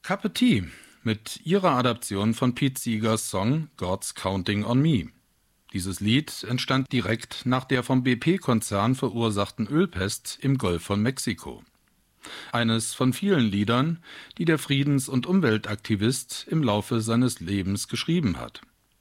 Cup of Tea mit ihrer Adaption von Pete Seegers Song God's Counting on Me. Dieses Lied entstand direkt nach der vom BP-Konzern verursachten Ölpest im Golf von Mexiko. Eines von vielen Liedern, die der Friedens- und Umweltaktivist im Laufe seines Lebens geschrieben hat.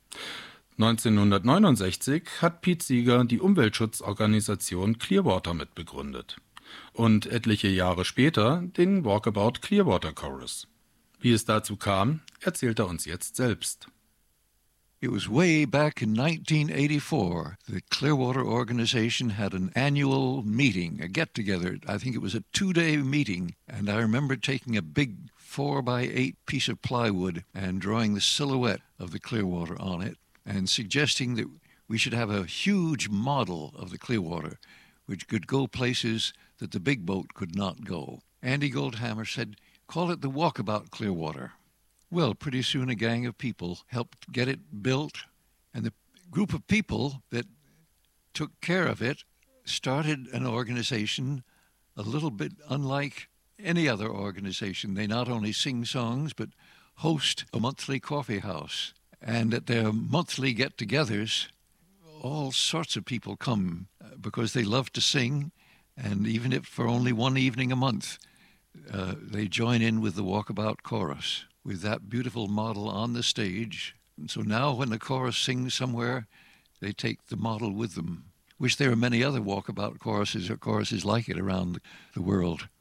1969 hat Pete Seeger die Umweltschutzorganisation Clearwater mitbegründet und etliche Jahre später den Walkabout Clearwater Chorus. Wie es dazu kam, erzählt er uns jetzt selbst. It was way back in 1984. The Clearwater organization had an annual meeting, a get-together. I think it was a 2-day meeting. And I remember taking a big 4x8 piece of plywood and drawing the silhouette of the Clearwater on it and suggesting that we should have a huge model of the Clearwater which could go places that the big boat could not go. Andy Goldhammer said, "Call it the Walkabout Clearwater." Well, pretty soon a gang of people helped get it built, and the group of people that took care of it started an organization a little bit unlike any other organization. They not only sing songs, but host a monthly coffee house. And at their monthly get-togethers, all sorts of people come because they love to sing, and even if for only one evening a month, they join in with the Walkabout Chorus, with that beautiful model on the stage. And so now when the chorus sings somewhere, they take the model with them. Wish there were many other Walkabout choruses or choruses like it around the world.